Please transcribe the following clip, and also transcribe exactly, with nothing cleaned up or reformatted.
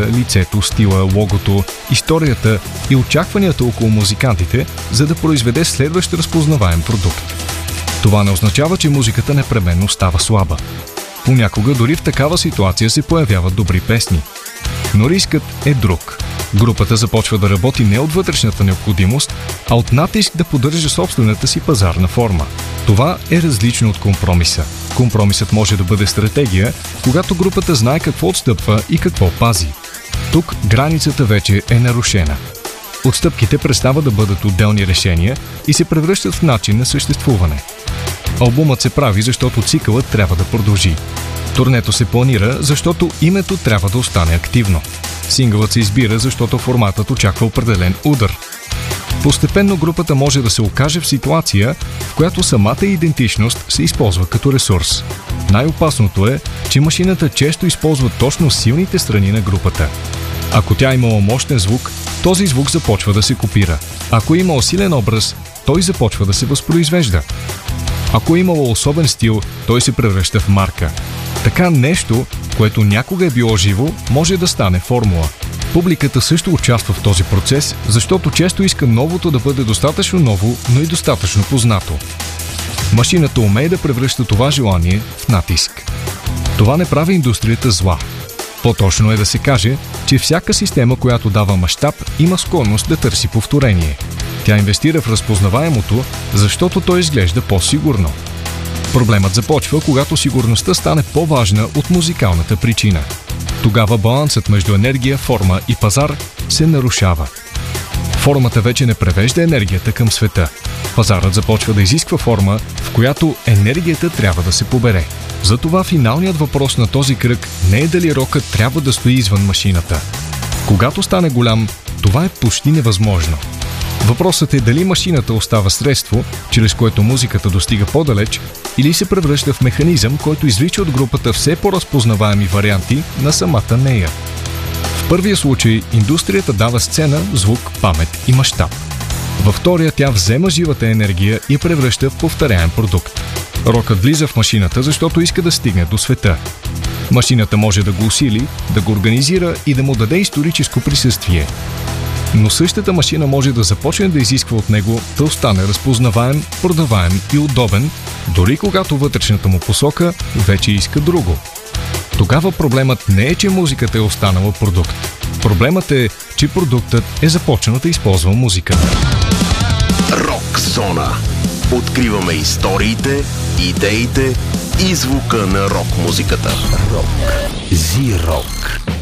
музиката, лицето, стила, логото, историята и очакванията около музикантите, за да произведе следващ разпознаваем продукт. Това не означава, че музиката непременно става слаба. Понякога дори в такава ситуация се появяват добри песни. Но рискът е друг. Групата започва да работи не от вътрешната необходимост, а от натиск да поддържа собствената си пазарна форма. Това е различно от компромиса. Компромисът може да бъде стратегия, когато групата знае какво отстъпва и какво пази. Тук границата вече е нарушена. Отстъпките престават да бъдат отделни решения и се превръщат в начин на съществуване. Албумът се прави, защото цикълът трябва да продължи. Турнето се планира, защото името трябва да остане активно. Сингълът се избира, защото форматът очаква определен удар. Постепенно групата може да се окаже в ситуация, в която самата идентичност се използва като ресурс. Най-опасното е, че машината често използва точно силните страни на групата. Ако тя имала мощен звук, този звук започва да се копира. Ако имал силен образ, той започва да се възпроизвежда. Ако имало особен стил, той се превръща в марка. Така нещо, което някога е било живо, може да стане формула. Публиката също участва в този процес, защото често иска новото да бъде достатъчно ново, но и достатъчно познато. Машината умее да превръща това желание в натиск. Това не прави индустрията зла. По-точно е да се каже, че всяка система, която дава мащаб, има склонност да търси повторение. Тя инвестира в разпознаваемото, защото то изглежда по-сигурно. Проблемът започва, когато сигурността стане по-важна от музикалната причина. Тогава балансът между енергия, форма и пазар се нарушава. Формата вече не превежда енергията към света. Пазарът започва да изисква форма, в която енергията трябва да се побере. Затова финалният въпрос на този кръг не е дали рокът трябва да стои извън машината. Когато стане голям, това е почти невъзможно. Въпросът е дали машината остава средство, чрез което музиката достига по-далеч, или се превръща в механизъм, който извлича от групата все по-разпознаваеми варианти на самата нея. В първия случай индустрията дава сцена, звук, памет и мащаб. Във втория тя взема живата енергия и превръща в повторяем продукт. Рокът влиза в машината, защото иска да стигне до света. Машината може да го усили, да го организира и да му даде историческо присъствие. Но същата машина може да започне да изисква от него да остане разпознаваем, продаваем и удобен, дори когато вътрешната му посока вече иска друго. Тогава проблемът не е, че музиката е останала продукт. Проблемът е, че продуктът е започнал да използва музика. Рок зона. Откриваме историите, идеите и звука на рок музиката. Рок. Зи-рок.